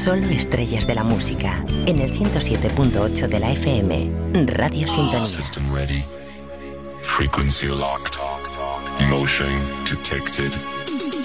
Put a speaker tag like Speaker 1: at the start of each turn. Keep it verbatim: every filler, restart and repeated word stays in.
Speaker 1: Solo estrellas de la música. En el ciento siete punto ocho de la F M. Radio Sintonía.
Speaker 2: System ready. Frequency locked. Motion detected.